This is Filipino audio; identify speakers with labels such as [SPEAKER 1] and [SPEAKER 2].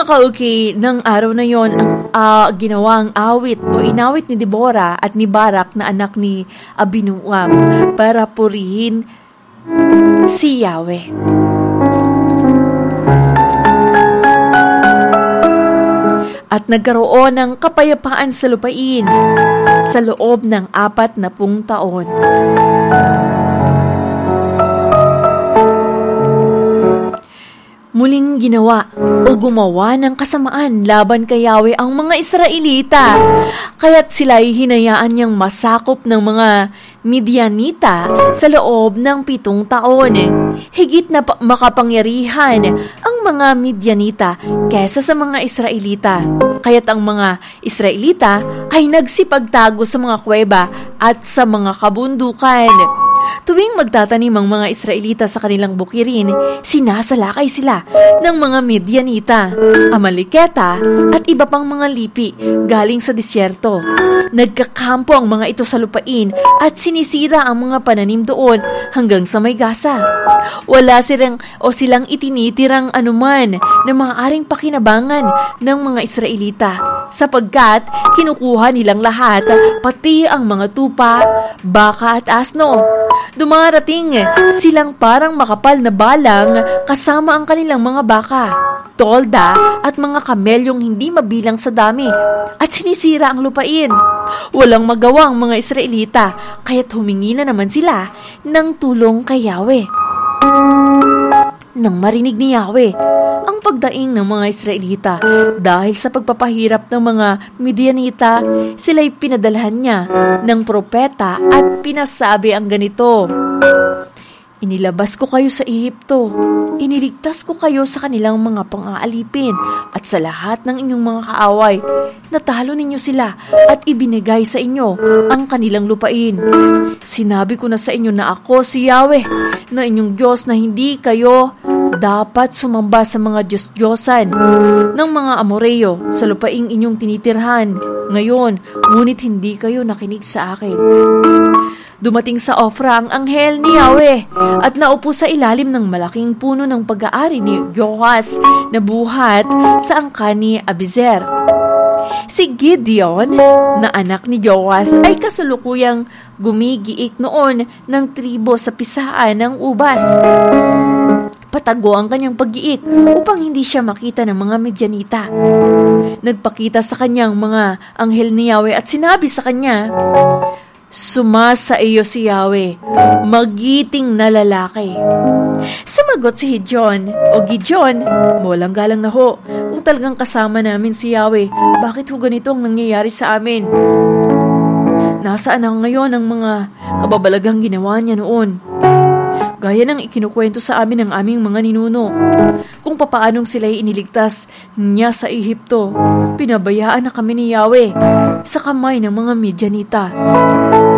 [SPEAKER 1] Pagkakauki ng araw na yon, ang ginawang awit o inawit ni Deborah at ni Barak na anak ni Abinuam para purihin si Yahweh. At nagkaroon ng kapayapaan sa lupain sa loob ng 40 taon. Muling ginawa o gumawa ng kasamaan laban kay Yahweh ang mga Israelita, kaya't sila'y hinayaan niyang masakop ng mga Midianita sa loob ng 7 taon. Higit na makapangyarihan ang mga Midianita kesa sa mga Israelita, kaya't ang mga Israelita ay nagsipagtago sa mga kuweba at sa mga kabundukan. Tuwing magtatanim ang mga Israelita sa kanilang bukirin, sinasalakay sila ng mga Midianita, Amaleketa at iba pang mga lipi galing sa disyerto. Nagkakampo ang mga ito sa lupain at sinisira ang mga pananim doon hanggang sa may gasa. Wala silang itinitirang anuman na maaaring pakinabangan ng mga Israelita, sapagkat kinukuha nilang lahat, pati ang mga tupa, baka at asno. Dumarating silang parang makapal na balang kasama ang kanilang mga baka, tolda at mga kamelyong hindi mabilang sa dami, at sinisira ang lupain. Walang magawa ang mga Israelita, kaya't humingi na naman sila ng tulong kay Yahweh. Nang marinig ni Yahweh ang pagdaing ng mga Israelita dahil sa pagpapahirap ng mga Midianita, sila'y pinadalhan niya ng propeta at pinasabi ang ganito: Inilabas ko kayo sa Ehipto, iniligtas ko kayo sa kanilang mga pang-aalipin at sa lahat ng inyong mga kaaway. Natalo ninyo sila at ibinigay sa inyo ang kanilang lupain. Sinabi ko na sa inyo na ako si Yahweh, na inyong Diyos, na hindi kayo dapat sumamba sa mga Diyos-Diyosan ng mga Amoreo sa lupaing inyong tinitirhan ngayon, ngunit hindi kayo nakinig sa akin. Dumating sa Ofra ang anghel ni Yahweh at naupo sa ilalim ng malaking puno ng pag-aari ni Joas na buhat sa angkan ni Abizer. Si Gideon, na anak ni Joas, ay kasalukuyang gumigiik noon ng tribo sa pisaan ng ubas. Patago ang kanyang pag-iik upang hindi siya makita ng mga Midianita. Nagpakita sa kanyang mga anghel ni Yahweh at sinabi sa kanya, Sumasa iyo si Yahweh, magiting na lalaki. Sumagot si Gideon, walang galang na ho. Kung talagang kasama namin si Yahweh, bakit ho ganito ang nangyayari sa amin? Nasaan na ngayon ang mga kababalagang ginawa niya noon? Gaya ng ikinukwento sa amin ng aming mga ninuno, kung papaanong sila'y iniligtas niya sa Ehipto, pinabayaan na kami ni Yahweh sa kamay ng mga Midianita.